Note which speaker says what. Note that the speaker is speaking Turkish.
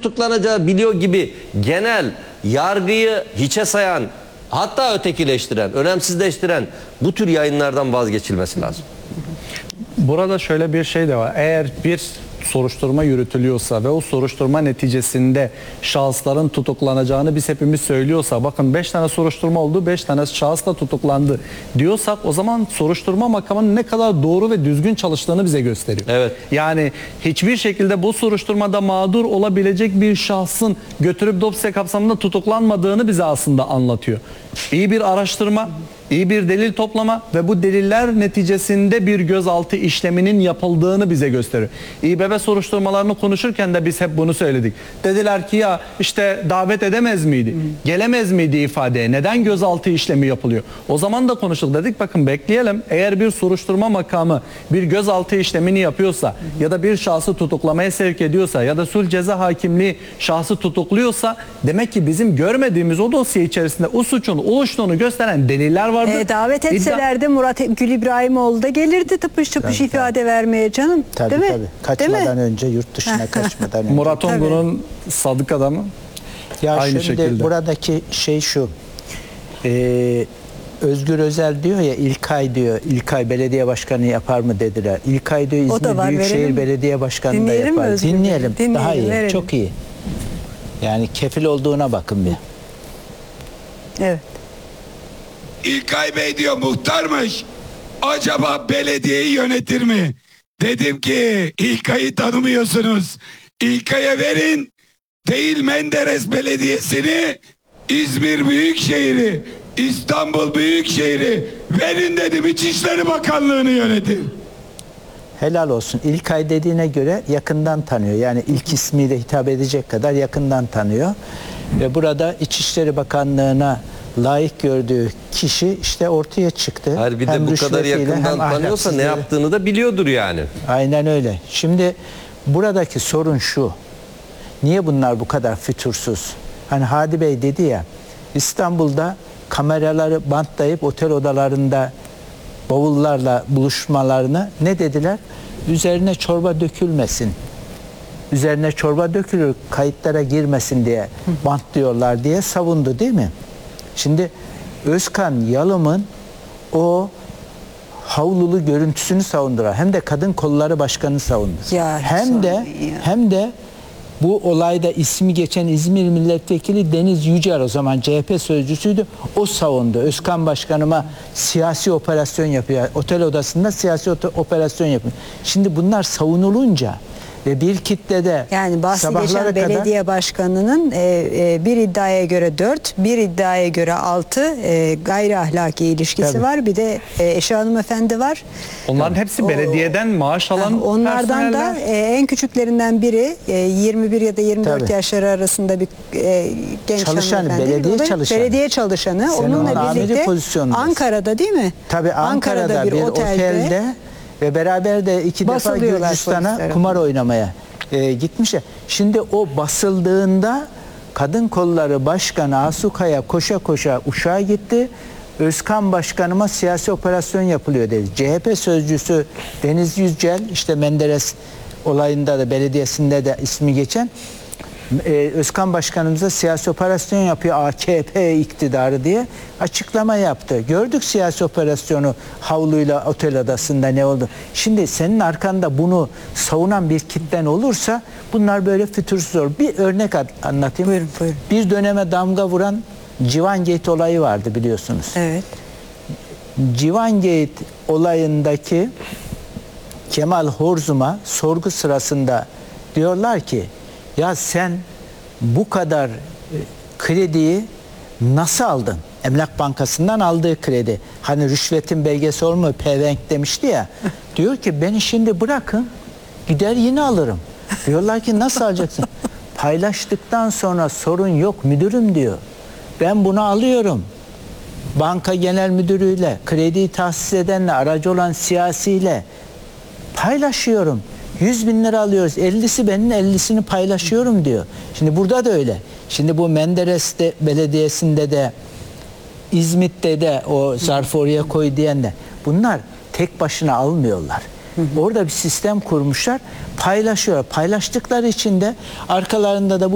Speaker 1: tutuklanacağı biliyor gibi genel yargıyı hiçe sayan, hatta ötekileştiren, önemsizleştiren bu tür yayınlardan vazgeçilmesi lazım.
Speaker 2: Burada şöyle bir şey de var. Eğer bir soruşturma yürütülüyorsa ve o soruşturma neticesinde şahısların tutuklanacağını biz hepimiz söylüyorsa, bakın 5 tane soruşturma oldu, 5 tane şahıs da tutuklandı diyorsak, o zaman soruşturma makamının ne kadar doğru ve düzgün çalıştığını bize gösteriyor.
Speaker 1: Evet.
Speaker 2: Yani hiçbir şekilde bu soruşturmada mağdur olabilecek bir şahsın götürüp dosya kapsamında tutuklanmadığını bize aslında anlatıyor. İyi bir araştırma, iyi bir delil toplama ve bu deliller neticesinde bir gözaltı işleminin yapıldığını bize gösteriyor. İBB soruşturmalarını konuşurken de biz hep bunu söyledik. Dediler ki ya işte davet edemez miydi? Gelemez miydi ifadeye? Neden gözaltı işlemi yapılıyor? O zaman da konuştuk, dedik bakın bekleyelim. Eğer bir soruşturma makamı bir gözaltı işlemini yapıyorsa ya da bir şahsı tutuklamaya sevk ediyorsa ya da sulh ceza hakimliği şahsı tutukluyorsa, demek ki bizim görmediğimiz o dosya içerisinde o suçun oluştuğunu gösteren deliller vardı.
Speaker 3: Davet etselerdi Murat Gül İbrahimoğlu da gelirdi tıpış tıpış ifade vermeye canım.
Speaker 4: Tabii,
Speaker 3: değil mi?
Speaker 4: tabii. Kaçmadan önce, yurt dışına kaçmadan önce.
Speaker 2: Murat Ongun'un sadık adamı.
Speaker 4: Ya
Speaker 2: aynı
Speaker 4: şimdi
Speaker 2: şekilde.
Speaker 4: buradaki şey şu. Özgür Özel diyor ya, İlkay diyor. İlkay belediye başkanı yapar mı dediler. İlkay diyor
Speaker 3: O da
Speaker 4: İzmir
Speaker 3: var,
Speaker 4: Büyükşehir
Speaker 3: verelim.
Speaker 4: Belediye Başkanı da
Speaker 3: Dinleyelim mi
Speaker 4: yapar.
Speaker 3: Özgür Bey?
Speaker 4: Dinleyelim. Daha iyi.
Speaker 3: Verelim.
Speaker 4: Çok iyi. Yani kefil olduğuna bakın bir.
Speaker 3: Evet.
Speaker 5: İlkay Bey diyor muhtarmış. Acaba belediyeyi yönetir mi? Dedim ki İlkay'ı tanımıyorsunuz. İlkay'a verin. Değil Menderes Belediyesi'ni, İzmir Büyükşehir'i, İstanbul Büyükşehir'i verin dedim. İçişleri Bakanlığı'nı yönetin.
Speaker 4: Helal olsun. İlkay dediğine göre yakından tanıyor. Yani ilk ismiyle hitap edecek kadar yakından tanıyor. Ve burada İçişleri Bakanlığı'na layık gördüğü kişi işte ortaya çıktı.
Speaker 1: Hayır, bir de bu kadar yakından tanıyorsa ne yaptığını da biliyordur yani.
Speaker 4: Aynen öyle. Şimdi buradaki sorun şu. Niye bunlar bu kadar fütursuz? Hani Hadi Bey dedi ya, İstanbul'da kameraları bantlayıp otel odalarında bavullarla buluşmalarını ne dediler? Üzerine çorba dökülmesin. Üzerine çorba dökülür, kayıtlara girmesin diye bantlıyorlar diye savundu, değil mi? Şimdi Özkan Yalım'ın o havlulu görüntüsünü savundular. Hem de Kadın Kolları Başkanı savundu.
Speaker 3: Ya,
Speaker 4: Hem de bu olayda ismi geçen İzmir Milletvekili Deniz Yücel, o zaman CHP sözcüsüydü. O savundu. Özkan Başkanıma siyasi operasyon yapıyor. Otel odasında siyasi operasyon yapıyor. Şimdi bunlar savunulunca ve bir kitlede
Speaker 3: Yani bahsi
Speaker 4: sabahlara
Speaker 3: geçen belediye
Speaker 4: kadar,
Speaker 3: başkanının bir iddiaya göre 4, bir iddiaya göre 6 gayri ahlaki ilişkisi
Speaker 4: Tabii.
Speaker 3: var. Bir de eşi hanımefendi var.
Speaker 2: Onların hepsi belediyeden maaş alan
Speaker 3: Onlardan da
Speaker 2: personeller.
Speaker 3: en küçüklerinden biri 21 ya da 24
Speaker 4: Tabii.
Speaker 3: yaşları arasında bir genç
Speaker 4: Çalışanı,
Speaker 3: hanımefendi.
Speaker 4: belediye
Speaker 3: O da
Speaker 4: çalışanı.
Speaker 3: Belediye çalışanı.
Speaker 4: Sen onun
Speaker 3: Onunla
Speaker 4: amiri
Speaker 3: birlikte
Speaker 4: pozisyondasın.
Speaker 3: Ankara'da, değil mi?
Speaker 4: tabii Ankara'da bir otelde ve beraber de 2 defa
Speaker 3: Basılıyorlar
Speaker 4: Gürcistan'a
Speaker 3: polislere.
Speaker 4: kumar oynamaya gitmişler. Şimdi o basıldığında Kadın Kolları Başkanı Asukaya koşa koşa Uşak'a gitti. Özkan Başkanıma siyasi operasyon yapılıyor dedi. CHP sözcüsü Deniz Yücel, işte Menderes olayında da belediyesinde de ismi geçen, Özkan Başkanımıza siyasi operasyon yapıyor AKP iktidarı diye açıklama yaptı. Gördük siyasi operasyonu havluyla otel odasında ne oldu. Şimdi senin arkanda bunu savunan bir kitlen olursa bunlar böyle fütursuz olur. Bir örnek anlatayım.
Speaker 3: Buyurun, buyurun.
Speaker 4: Bir döneme damga vuran Civangate olayı vardı, biliyorsunuz.
Speaker 3: Evet.
Speaker 4: Civangate olayındaki Kemal Horzum'a sorgu sırasında diyorlar ki ya sen bu kadar krediyi nasıl aldın? Emlak Bankası'ndan aldığı kredi. Hani rüşvetin belgesi olmuyor, pevenk demişti ya. Diyor ki beni şimdi bırakın, gider yine alırım. Diyorlar ki nasıl alacaksın? Paylaştıktan sonra sorun yok müdürüm diyor. Ben bunu alıyorum. Banka genel müdürüyle, krediyi tahsis edenle, aracı olan siyasiyle paylaşıyorum. 100.000 lira alıyoruz. 50'si benim, 50'sini paylaşıyorum diyor. Şimdi burada da öyle. Şimdi bu Menderes Belediyesi'nde de, İzmit'te de o zarfı oraya koy diyen de, bunlar tek başına almıyorlar. Orada bir sistem kurmuşlar. Paylaşıyor. Paylaştıkları için de arkalarında da bu